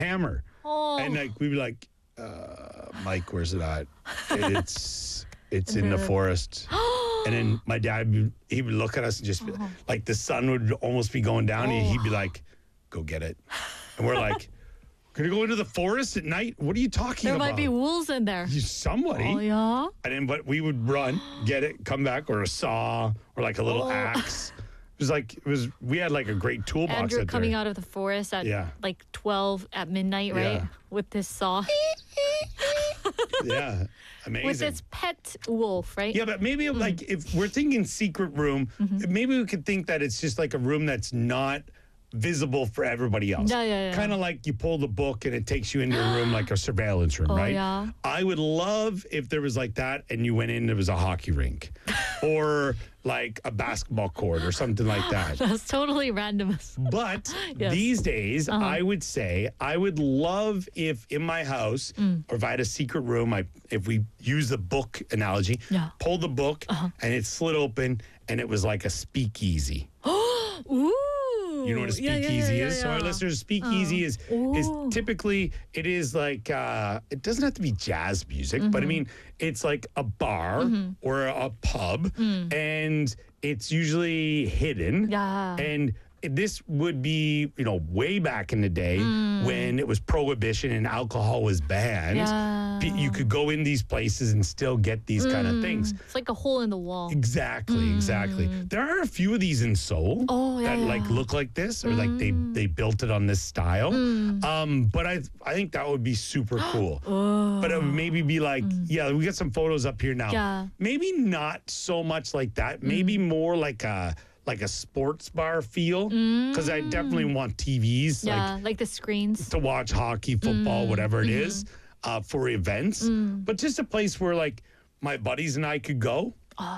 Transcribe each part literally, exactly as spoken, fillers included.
hammer. Oh. And like we'd be like, uh, Mike, where's it at? It's it's in the forest. And then my dad, would- he would look at us and just be, like the sun would almost be going down, and he'd be like, "Go get it." And we're like, "Gonna go into the forest at night? What are you talking There about?" might be wolves in there. You- Somebody. Oh, yeah? And then, but we would run, get it, come back, or a saw, or like a little Oh. axe. It was like it was. We had like a great toolbox. Andrew out coming there. out of the forest at Yeah. like twelve at midnight, right? Yeah. With this saw. Yeah, amazing. With its pet wolf, right? Yeah, but maybe like if we're thinking secret room, maybe we could think that it's just like a room that's not visible for everybody else. Yeah, yeah, yeah. Kind of like you pull the book and it takes you into a room like a surveillance room, Oh, right? yeah. I would love if there was like that and you went in, there was a hockey rink or like a basketball court or something like that. That's totally random. But Yes. these days, Uh-huh. I would say I would love if in my house, Mm. or if I had a secret room, I if we use the book analogy, Yeah. Uh-huh. pull the book and it slid open and it was like a speakeasy. Ooh. You know what a Yeah, speakeasy yeah, yeah, yeah, is? So our yeah. listeners, speakeasy is is Ooh. typically it is like uh, it doesn't have to be jazz music, but I Mm-hmm. mean it's like a bar or a pub, and it's usually hidden. Mm. Yeah. And this would be, you know, way back in the day when it was prohibition and alcohol was banned. Yeah. P- You could go in these places and still get these kind of things. It's like a hole in the wall. Exactly, exactly. There are a few of these in Seoul Oh, yeah, that yeah, like yeah. look like this, or like they they built it on this style. Um, but I I think that would be super cool. But it would maybe be like, yeah, we got some photos up here now. Yeah. Maybe not so much like that. Maybe more like a like a sports bar feel, because I definitely want T Vs like Yeah, like the screens. to watch hockey, football, whatever it is, uh, for events. But just a place where like my buddies and I could go.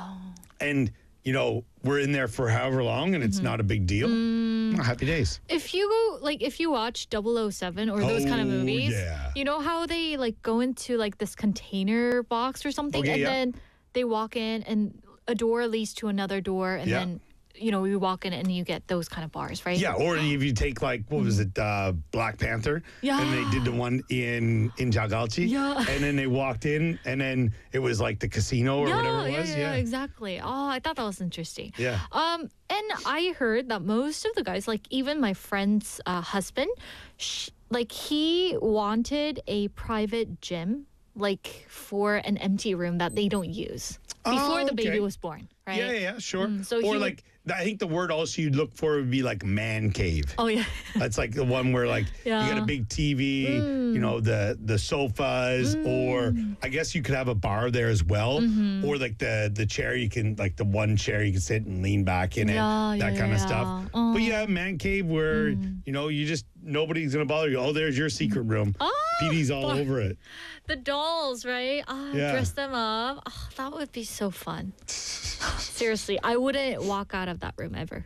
And, you know, we're in there for however long and it's not a big deal. Happy days. If you go, like, if you watch double oh seven or those kind of Oh, movies, yeah. you know how they, like, go into, like, this container box or something, Okay, and yeah. then they walk in and a door leads to another door, and Yeah. then, you know, you walk in and you get those kind of bars, right? Yeah, or if you take like what was it, uh, Black Panther, Yeah. and they did the one in in Jagalchi, Yeah. and then they walked in, and then it was like the casino or Yeah, whatever it yeah, was. yeah, Yeah, exactly. Oh, I thought that was interesting. Yeah. Um, and I heard that most of the guys, like even my friend's uh, husband, sh- like he wanted a private gym, like for an empty room that they don't use before Oh, the baby okay. was born, right? Yeah, yeah, yeah, sure. Mm, so he or would- like, I think the word also you'd look for would be like man cave. Oh yeah. That's like the one where like you got Yeah. a big T V, you know, the the sofas, or I guess you could have a bar there as well, Mm-hmm. or like the the chair you can like the one chair you can sit and lean back in it, Yeah, that yeah, kind of yeah. stuff. Oh. But yeah, man cave where Mm. you know you just nobody's gonna bother you. Oh, there's your secret room. Oh, P D's all over it. the dolls, right? Ah, Yeah. dress them up. Oh, that would be so fun. Seriously, I wouldn't walk out of that room ever.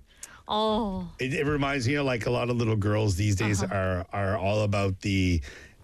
Oh. It, it reminds me of like a lot of little girls these days Uh-huh. are are all about the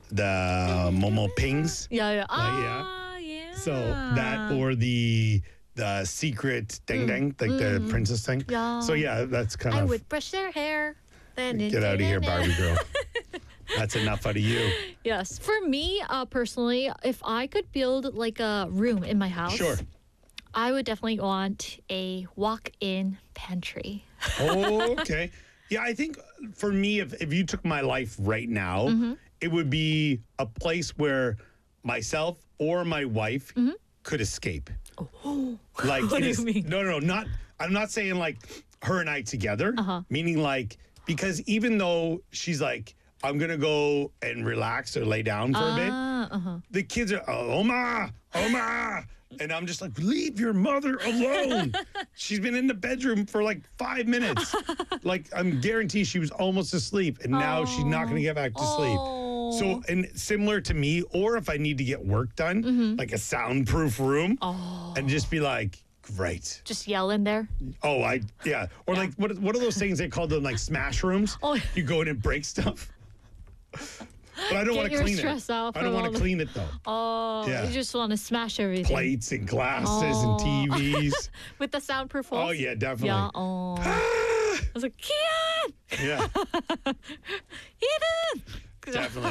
the Momo Pings. Yeah, yeah. yeah. Ah, yeah. So that or the the secret ding ding, like the princess thing. Mm. Yeah. So yeah, that's kind I of would brush their hair. Then get out of here, Barbie girl. That's enough out of you. Yes. For me, uh, personally, if I could build like a room in my house, Sure. I would definitely want a walk-in pantry. Oh, okay. Yeah, I think for me, if, if you took my life right now, Mm-hmm. it would be a place where myself or my wife could escape. Oh. Like, What it do you is- mean? No, no, no, not. I'm not saying like her and I together. Uh-huh. Meaning like because even though she's like, I'm gonna go and relax or lay down for a bit. Ah, uh-huh. The kids are, oh, Oma, Oma. And I'm just like, leave your mother alone. She's been in the bedroom for like five minutes. Like, I'm guaranteed she was almost asleep. And now she's not going to get back to sleep. Oh. So, and similar to me, or if I need to get work done, like a soundproof room, Oh. and just be like, great. Just yell in there. Oh, I, yeah. Or like, what, what are those things they call them, like smash rooms? Oh. You go in and break stuff. But I don't Get want to your clean stress it. out I for don't a want to moment. clean it though. Oh, Yeah. you just want to smash everything. Plates and glasses Oh. and T Vs. With the soundproof Oh, walls? yeah, definitely. Yeah. Oh. I was like, Kian! Yeah, Eden! definitely.